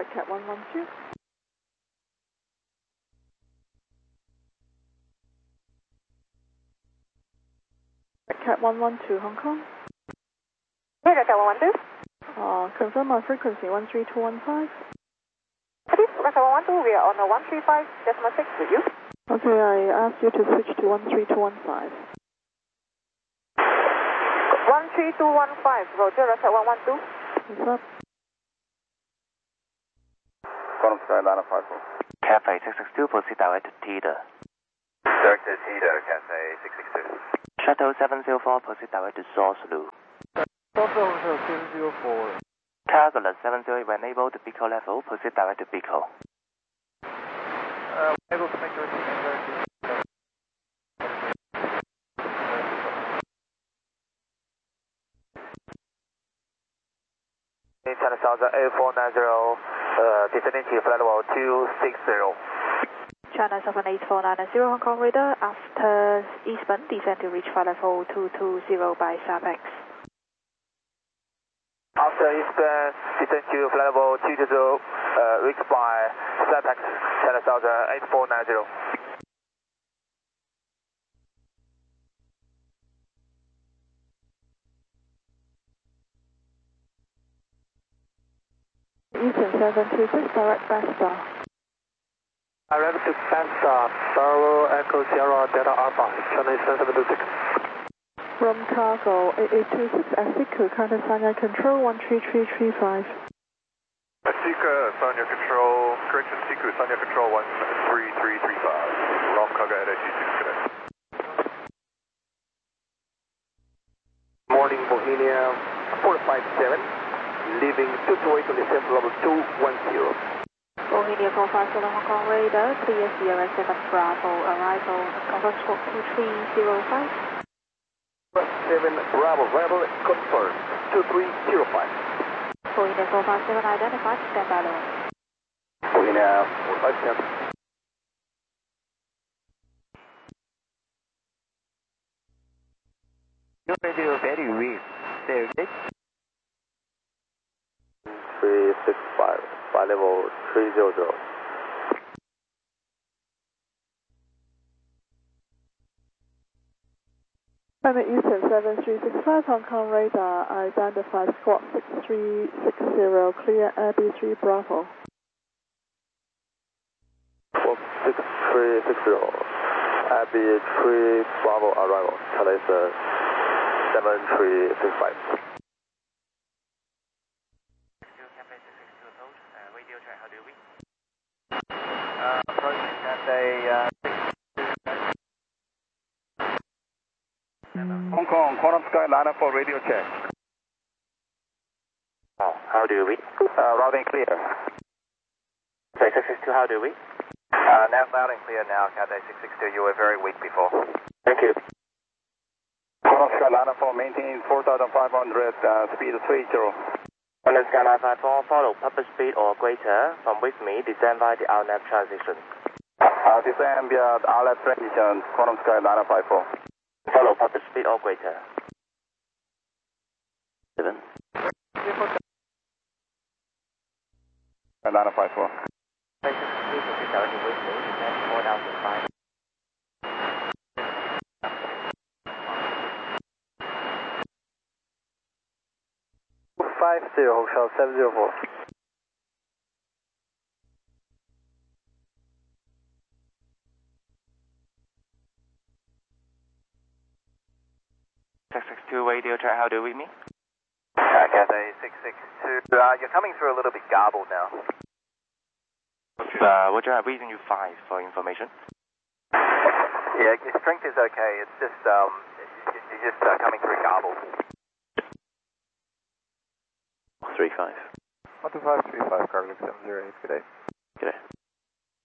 Cat 112. Cat 112, Hong Kong. Roger, Cat 112. Confirm on frequency 13215. Roger 112, we are on 135.6 with you. Okay, I asked you to switch to 13215. 13215, Roger, Cat 112. What's up? Quantum Sky Liner 54. Cathay 662, proceed direct to Teeter. Direct to Teeter, Cathay 662. Shuttle 704, proceed direct to Source Loop. Delta Hotel 704. Cargolet 708, when able to Pico level, proceed direct to Pico. Able to make the receipt and direct to China South 8490, descending to flight level 260. China 78490, Hong Kong radar, after eastbound, descend to reach flight level 220 by SAPEX. After eastbound, descend to flight level 220, reached by SAPEX, China South 8490. Eastern 726, direct Basta. Direct to Basta, Bravo Echo Sierra Delta Alpha, China 726. From cargo 8826, Asika, counter Sanya control 13335. Asika, Sanya control, correction Siku, Sanya control 13335. Rom cargo at 826 today. Morning Bohemia 457. Leaving 228 on descent level 210. Bohemia 457 Hong Kong radar, clear Sierra 7 Bravo, arrival, confirm squawk 2305. 7 Bravo, arrival confirmed, 2305. Bohemia 457 identified, stand by low. Bohemia 457. Radio very weak. Service 365, flight level 300. I'm at Eastern 7365, Hong Kong radar, identified squawk 6360, clear Abbey 3 Bravo. 6360, Abbey 3 Bravo arrival, China 7365. Radio check, how do we? Approaching Cathay Hong Kong, Quantum Sky Liner for radio check. Oh, how do we? Routing clear. Cathay 662, how do we? Now loud and clear now, Cathay 662. You were very weak before. Thank you. Quantum Sky Liner for maintain 4,500, speed 30. Quantum Sky 954, follow public speed or greater. From with me, descend via the RNAV transition. Descend via the RLAP transition, Quantum Sky 954. Follow public speed or greater. 7. 954. Please proceed directly with me, descend 4,500. 50, Hotel 704. Radio check, how do we meet? Cathay 662. You're coming through a little bit garbled now. Would you have reason you 5 for information? Yeah, your strength is okay. It's just you're just coming through garbled. 35. 12535, Cargo 708. Good day. Good day.